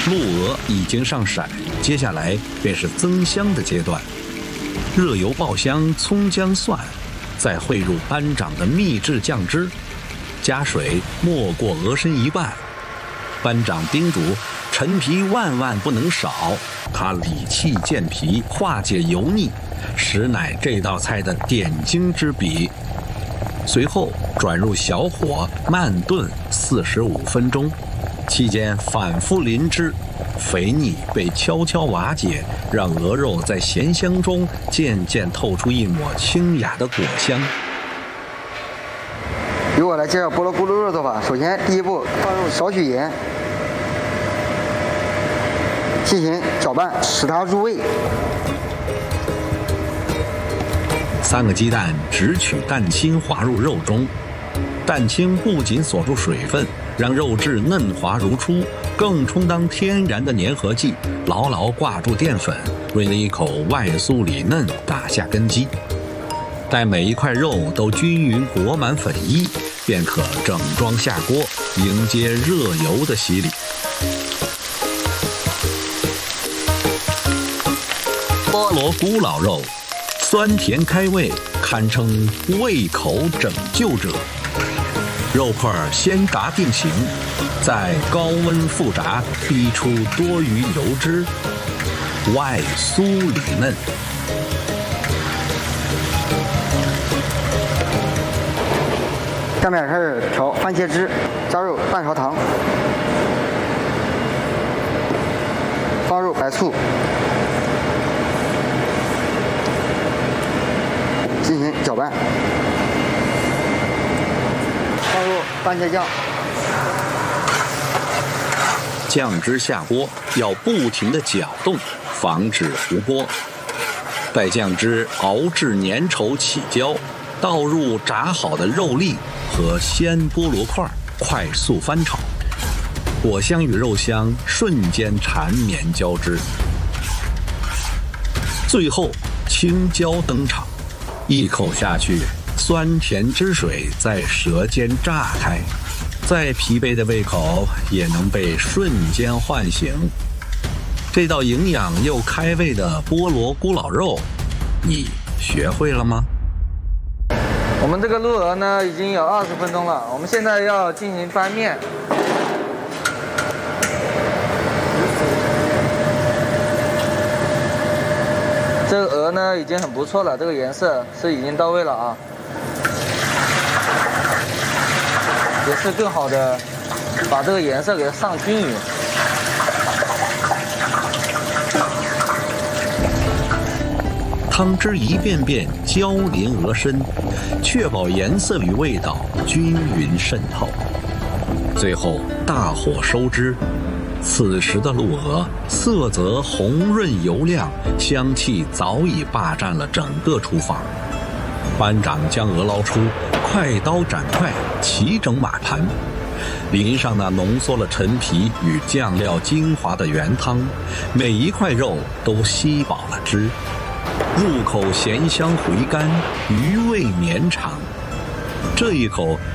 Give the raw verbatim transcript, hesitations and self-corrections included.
鹿鹅已经上色，接下来便是增香的阶段。热油爆香葱姜蒜，再汇入班长的秘制酱汁，加水没过鹅身一半。班长叮嘱陈皮万万不能少，它理气健脾，化解油腻，实乃这道菜的点睛之笔。随后转入小火慢炖四十五分钟，期间反复淋汁，肥腻被悄悄瓦解，让鹅肉在咸香中渐渐透出一抹清雅的果香。 由我来介绍菠萝咕噜肉的做法。首先，第一步放入少许盐，进行搅拌，使它入味。 三个鸡蛋只取蛋清滑入肉中，蛋清不仅锁住水分，让肉质嫩滑如初，更充当天然的粘合剂，牢牢挂住淀粉，为了一口外酥里嫩打下根基。待每一块肉都均匀裹满粉衣，便可整装下锅，迎接热油的洗礼。菠萝咕老肉，酸甜开胃，堪称胃口拯救者。肉块先炸定型，在高温复炸，逼出多余油脂，外酥里嫩。 下面开始调番茄汁，加入半勺糖，放入白醋，进行搅拌，放入番茄酱， 酱汁下锅要不停地搅动，防止糊锅。待酱汁熬至粘稠起焦，倒入炸好的肉粒和鲜菠萝块，快速翻炒，果香与肉香瞬间缠绵交织。最后青椒登场，一口下去，酸甜汁水在舌尖炸开，再疲惫的胃口也能被瞬间唤醒。这道营养又开胃的菠萝咕老肉，你学会了吗？ 我们这个鹿鹅呢，已经有二十分钟了。我们现在要进行翻面。这个鹅呢，已经很不错了，这个颜色是已经到位了啊，也是更好的把这个颜色给它上均匀。 汤汁一遍遍浇淋鹅身，确保颜色与味道均匀渗透。最后大火收汁，此时的鹿鹅色泽红润油亮，香气早已霸占了整个厨房。班长将鹅捞出，快刀斩块，齐整码盘，淋上那浓缩了陈皮与酱料精华的原汤，每一块肉都吸饱了汁。入口咸香回甘，余味绵长。这一口